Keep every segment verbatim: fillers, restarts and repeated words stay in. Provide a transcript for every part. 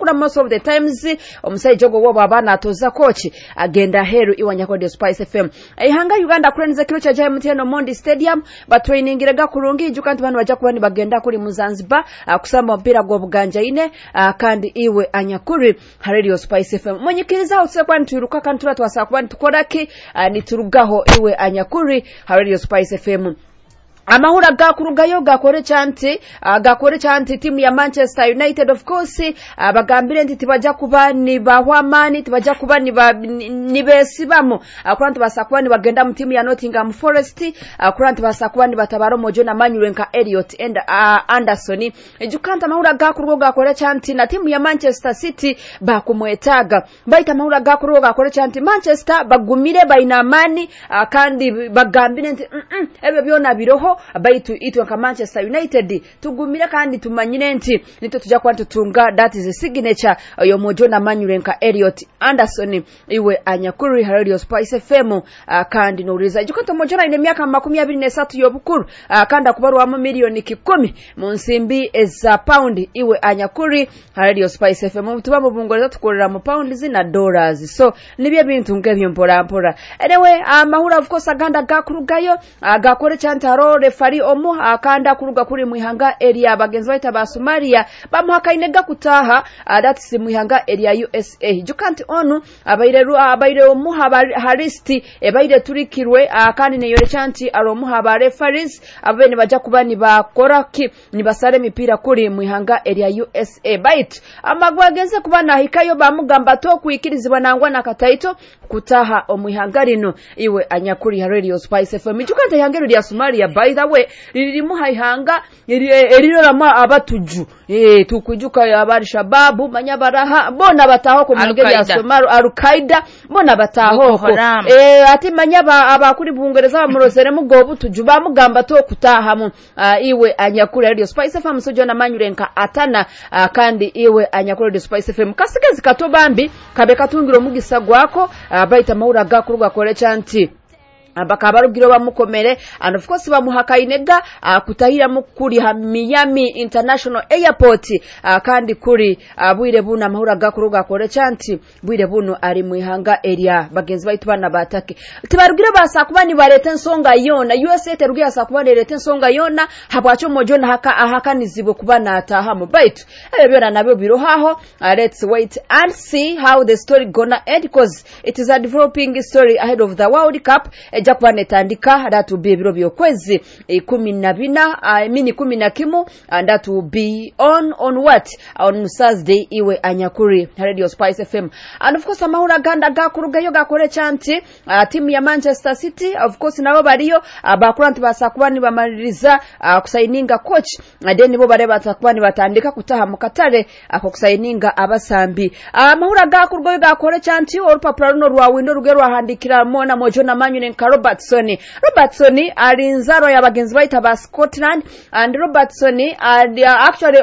kura most of the times omusai jogo wo babana atoza coach agenda heru iwanyako de Spice F M ihanga Uganda kurenze kiro cha J M T N Mondi Stadium batwiningiraga kurungi jukantu banu baja kubani bagenda kuri Muzanzibar kusamba mpira gwa buganja ine kandi iwe anyakuri Radio Spice F M mwenyekiriza ose kwani turuka kandi turatwasa kwani tukoraki niturugaho iwe anyakuri Radio Spice F M amahura gakurugayo gakore chanti uh, gakore chanti timu ya Manchester United of course uh, bagambire nti tibaja kuba ni bahwamani tibaja kuba ni ba ni besibamo uh, kuranti basakwa ni bagenda mu timu ya Nottingham Forest uh, kuranti basakwa ni batabaro mojo na Manurenka Elliot and uh, Anderson ejukanta amahura gakurugo gakore chanti na timu ya Manchester City bakumwetaga baita amahura gakurugo gakore chanti Manchester bagumire bainamani uh, kandi bagambire nti mm -mm, ebe byona biroho baitu itwa ka Manchester United tugumira kandi tumanyine nti nito tujja kwa tutunga that is a signature yo mojo na Manurenka Elliot Anderson iwe anyakuri Radio Spice F M uh, kandi nuriza jukoto mojo na ine myaka makumi abiri na tatu yobukuru uh, kanda kubaru wa milioni kikumi munsimbi eza pound iwe anyakuri Radio Spice F M tuba mu bungoreza tukorera mu pounds na dollars so nibye bintu ngebyo mpora mpora anyway amahura uh, of course aganda gakurugayo uh, gakore chantaro refari omu akanda kuruga kuri muhanga area abagenzi baita ba Somalia bamuhakainega kutaha uh, that is muhanga area U S A jukanti onu abaire ru abaire omu haristi ebaire turikirwe akandi ne yore chanti aromu haba referees abene baja kubani bakoraki ni basare mipira kuri muhanga area U S A bait amagwagenze kubana hikayo bamugamba to kuikirizibwa nangwa na kataito kutaha omuhangarino iwe anyakuri ya Radio Spice F M jukanti hangero ya Somalia by the way lirimu haihanga eriro rama abatuju eh tukujuka abari shababu manyabaraha bona bataho ko mugeri ya Somalia Al-Qaeda bona bataho ko eh ati manyaba abakuri bungereza bamurosere mugobu tuju bamugamba to kutahamu uh, iwe anyakuri Radio Spice F M sojo na Manurenka atana uh, kandi iwe anyakuri Radio Spice F M kasigezi katobambi kabeka tungiro mugisa gwako uh, baita maura gakuruga kore chanti abakabarugiro bamukomere and of course bamuhakainega uh, kutahira mukuri ha Miami International Airport uh, kandi kuri uh, bwire buno amahura gakuruga kore chanti bwire buno ari muhanga area bagenzi baitu bana batake tibarugiro basakubani barete nsonga yona U S A terugira sakubani barete nsonga yona habwacho mojo na haka ahakanizibo kubana atahamu baitu ebyo na nabyo biro haho uh, let's wait and see how the story gonna end because it is a developing story ahead of the World Cup uh, Japan etandika that will be biro byokwezi kumi na bina I mean kumi na kimu and that will be on on what on Thursday iwe anyakuri Radio Spice F M and of course amahura ganda gakurugayo gakore chanti uh, timu ya Manchester City of course nabo bariyo abakuranti basakubani bamaririza uh, kusaininga coach uh, then bo bare batakubani batandika kutaha mukatare ako uh, kusaininga abasambi amahura uh, gakurugayo gakore chanti orupapuro runo rwa windo rugero handikira mona mojo na Manurenka Robertson Robertson ari nzaro ya bagenzi baita ba Scotland and Robertson are actually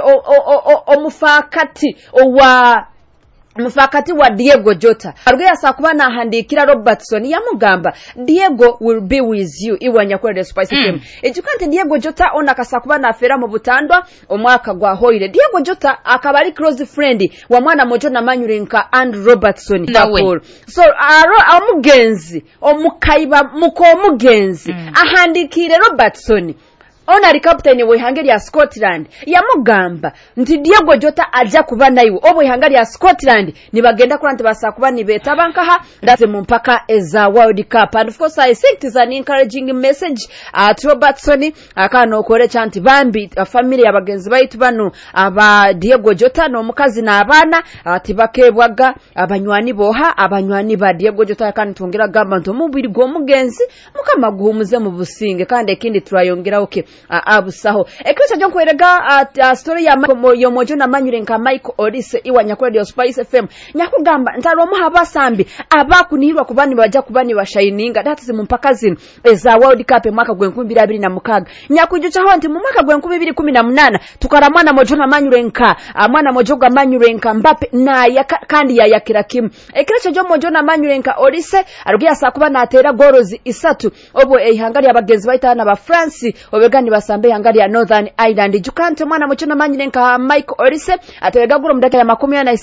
omufakati owa mufakati wa Diego Jota arwe yasakuba na handikira Robertson yamugamba Diego will be with you iwanya kwa The Spice F M ejukante Diego Jota ona kasakuba na afera mu butandwa omwaka gwa hoire Diego Jota akabari close friend wa mwana mojo na Manurenka and Robertson Paul so aro amugenzi omukaiba muko mugenzi mm. ahandikire Robertson Honorary captain we hangeri ya Scotland yamugamba nti Diego Jota aja kuba nayo obo hangeri ya Scotland nibagenda kuranti basakuba nibeta bankaha ndaze mu mpaka eza World Cup and of course I think it is an encouraging message at uh, Robertson akano kore chanti bambi uh, family yabagenzi baitu bano aba uh, Diego Jota no mukazi na abana atibakebwaga uh, abanywani boha abanywani ba Diego Jota kandi tongera gamba nto mubiri go mugenzi mukama guhumuze mu businge kandi ekindi turayongera okay Uh, abusaho ekwisha jonko erega uh, uh, story ya yo mojo na Manurenka Michael Olise iwanya kwa Radio Spice F M nyakugamba ntaro mu habasambi abakunihirwa kubani baja kubani bashininga dati mu mpaka zino eza World Cup mwaka gwa nkumi abiri na mukaga nyakujucha ho nti mu mwaka gwa nkumi abiri kumi na munana tukara mwana mojo na Manurenka uh, mwana mojo ga Manurenka Mbappe na ya kandi ya yakira kim ekisha jo mojo na Manurenka Olise arugiya sakuba natera gorozi isatu obo ehangari abagenzi baitana ba France obega ni basambe hangari ya Northern Ireland jukante mwana mocho na Manurenka Michael Olise atawega gura mudaka ya makumi ya